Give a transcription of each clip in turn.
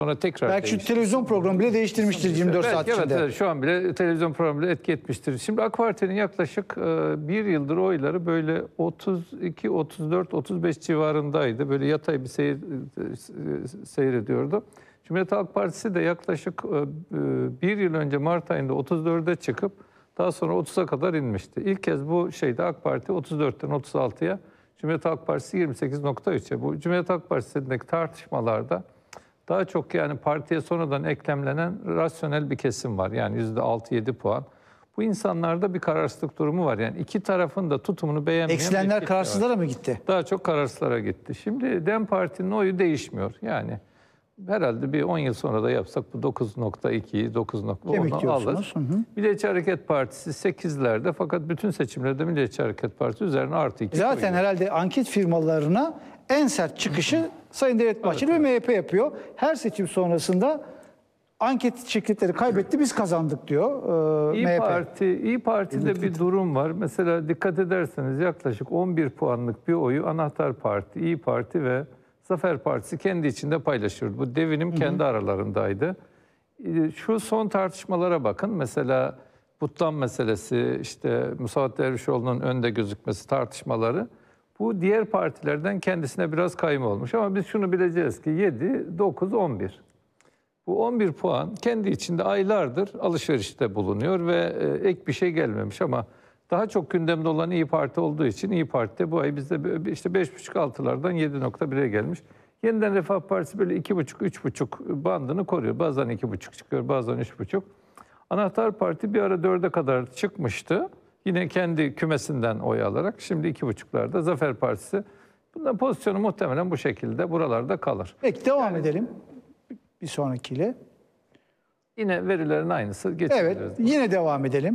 Sonra tekrar Belki şu değişti. televizyon programı bile değiştirmiştir 24 saat Belki içinde. evet, şu an bile televizyon programı bile etki etmiştir. Şimdi AK Parti'nin yaklaşık bir yıldır oyları böyle 32, 34, 35 civarındaydı. Böyle yatay bir seyrediyordu. Cumhuriyet Halk Partisi de yaklaşık bir yıl önce Mart ayında 34'e çıkıp daha sonra 30'a kadar inmişti. İlk kez bu şeyde AK Parti 34'ten 36'ya, Cumhuriyet Halk Partisi 28.3'e. Bu Cumhuriyet Halk Partisi'ndeki tartışmalarda daha çok yani partiye sonradan eklemlenen rasyonel bir kesim var. Yani %6-7 puan. Bu insanlarda bir kararsızlık durumu var. Yani iki tarafın da tutumunu beğenmeyen bir Eksilenler kitle kararsızlara var. mı gitti? Daha çok kararsızlara gitti. Şimdi DEM Parti'nin oyu değişmiyor. Yani herhalde bir 10 yıl sonra da yapsak bu 9.2'yi, 9.10'u alır. Milliyetçi Hareket Partisi 8'lerde, fakat bütün seçimlerde Milliyetçi Hareket Partisi üzerine +2 Zaten koyuyor. herhalde anket firmalarına en sert çıkışı Sayın Devlet Bahçeli ve MHP yapıyor. Her seçim sonrasında anket şirketleri kaybetti, biz kazandık diyor MHP. İyi Parti'de bir durum var. Mesela dikkat ederseniz yaklaşık 11 puanlık bir oyu Anahtar Parti, İyi Parti ve Zafer Partisi kendi içinde paylaşıyordu. Bu devinim kendi aralarındaydı. Şu son tartışmalara bakın. Mesela Butlan meselesi, işte Musavat Dervişoğlu'nun önde gözükmesi tartışmaları. Bu diğer partilerden kendisine biraz kayma olmuş. Ama biz şunu bileceğiz ki 7, 9, 11. Bu 11 puan kendi içinde aylardır alışverişte bulunuyor ve ek bir şey gelmemiş. Ama daha çok gündemde olan İyi Parti olduğu için İyi Parti'de bu ay bizde işte 5,5-6'lardan 7.1'e gelmiş. Yeniden Refah Partisi böyle 2,5-3,5 bandını koruyor. Bazen 2,5 çıkıyor, bazen 3,5. Anahtar Parti bir ara 4'e kadar çıkmıştı. Yine kendi kümesinden oy alarak. Şimdi 2,5'larda Zafer Partisi. Bundan pozisyonu muhtemelen bu şekilde buralarda kalır. Peki devam edelim bir sonrakiyle. Yine verilerin aynısı geçiyoruz. Evet, yine devam edelim.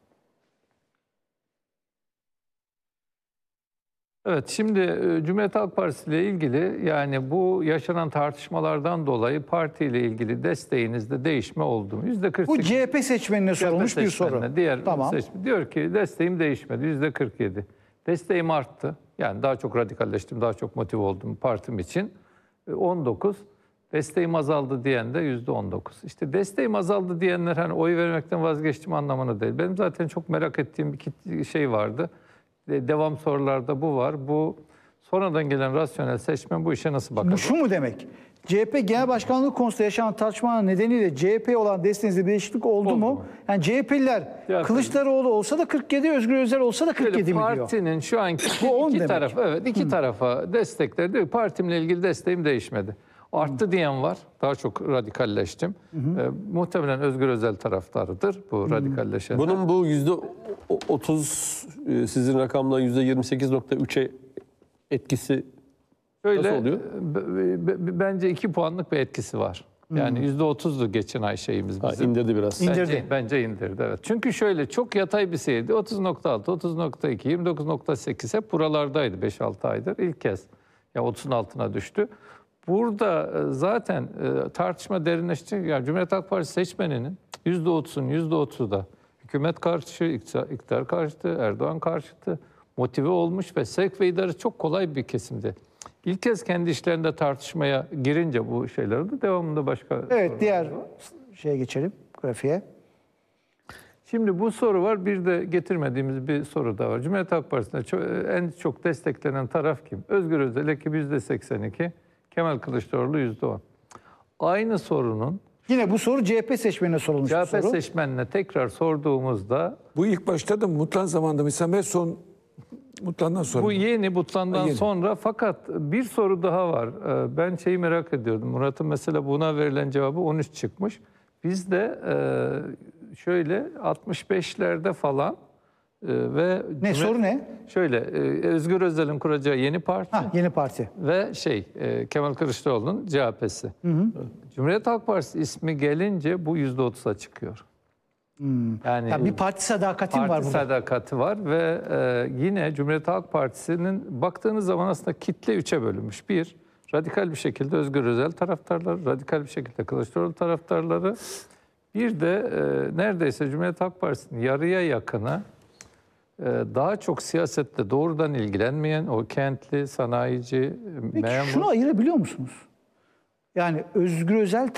Evet, şimdi Cumhuriyet Halk Partisi ile ilgili yani bu yaşanan tartışmalardan dolayı partiyle ilgili desteğinizde değişme oldu mu? %48. Bu CHP seçmenine sorulmuş bir soru. Diğer Tamam. seçmen diyor ki desteğim değişmedi, %47. Desteğim arttı. Yani daha çok radikalleştim, daha çok motive oldum partim için. 19. Desteğim azaldı diyen de %19. İşte desteğim azaldı diyenler hani oy vermekten vazgeçtim anlamına değil. Benim zaten çok merak ettiğim bir şey vardı. Devam sorularda bu var. Bu sonradan gelen rasyonel seçmen bu işe nasıl bakar? Bu şu mu demek? CHP Genel Başkanlığı konusunda yaşanan tartışmalar nedeniyle CHP'ye olan desteğinizde bir değişiklik oldu mu? Yani CHP'liler Kılıçdaroğlu olsa da 47, Özgür Özel olsa da 47 mi diyor? Partinin şu anki iki tarafı, evet iki tarafa destekler diyor. Partimle ilgili desteğim değişmedi. Arttı diyen var. Daha çok radikalleştim. Muhtemelen Özgür Özel taraftarıdır bu radikalleşenler. Bunun bu %30 sizin rakamla %28.3'e etkisi nasıl oluyor? Bence 2 puanlık bir etkisi var. Yani %30'du geçen ay şeyimiz bizim. İndirdi biraz. Bence indirdi, evet. Çünkü şöyle çok yatay bir seyirdi. 30.6, 30.2, 29.8 hep buralardaydı 5-6 aydır. İlk kez ya 30'un altına düştü. Burada zaten tartışma derinleşti. Yani Cumhuriyet Halk Partisi seçmeninin %30'un %30'u da hükümet karşı, iktidar karşıtı, Erdoğan karşıtı motive olmuş ve sevk ve idaresi çok kolay bir kesimdi. İlk kez kendi işlerinde tartışmaya girince bu şeylerde devamında başka... Evet, diğer şeye geçelim, grafiğe. Şimdi bu soru var. Bir de getirmediğimiz bir soru da var. Cumhuriyet Halk Partisi'nde en çok desteklenen taraf kim? Özgür Özel ekibi %82, Kemal Kılıçdaroğlu %10. Aynı sorunun... Yine bu soru CHP seçmenine sorulmuş bir soru. CHP seçmenine tekrar sorduğumuzda... Bu ilk başta da Mutlan zamanında mesela son Mutlan'dan sonra. Bu yeni Mutlan'dan sonra, fakat bir soru daha var. Ben şeyi merak ediyordum. Murat'ın mesela buna verilen cevabı 13 çıkmış. Bizde şöyle 65'lerde falan ve... Soru ne? Şöyle Özgür Özel'in kuracağı yeni parti. Yeni parti. Ve Kemal Kılıçdaroğlu'nun CHP'si. Cumhuriyet Halk Partisi ismi gelince bu %30'a çıkıyor. Yani bir parti sadakati var burada. Parti sadakati var ve yine Cumhuriyet Halk Partisi'nin baktığınız zaman aslında kitle 3'e bölünmüş. Bir, radikal bir şekilde Özgür Özel taraftarları, radikal bir şekilde Kılıçdaroğlu taraftarları. Bir de neredeyse Cumhuriyet Halk Partisi'nin yarıya yakını daha çok siyasetle doğrudan ilgilenmeyen, o kentli, sanayici, Peki memur... şunu ayırabiliyor musunuz? Yani Özgür Özel